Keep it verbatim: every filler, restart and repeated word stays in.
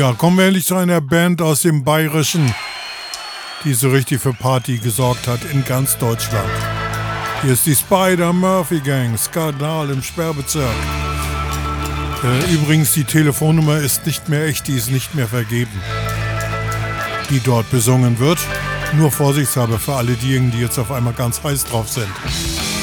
Ja, kommen wir endlich zu einer Band aus dem Bayerischen, die so richtig für Party gesorgt hat in ganz Deutschland. Hier ist die Spider-Murphy Gang, Skandal im Sperrbezirk. Äh, übrigens, die Telefonnummer ist nicht mehr echt, die ist nicht mehr vergeben, die dort besungen wird. Nur vorsichtshalber für alle diejenigen, die jetzt auf einmal ganz heiß drauf sind.